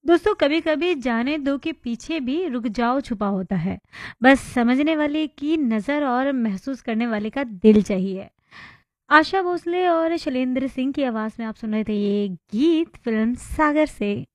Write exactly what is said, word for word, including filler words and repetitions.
दोस्तों कभी-कभी जाने दो के पीछे भी रुक जाओ छुपा होता है। बस समझने वाले की नज़र और महसूस करने वाले का दिल चाहिए। आशा भोसले और शैलेंद्र सिंह की आवाज़ में आप सुन रहे थे ये गीत फ़िल्म सागर से।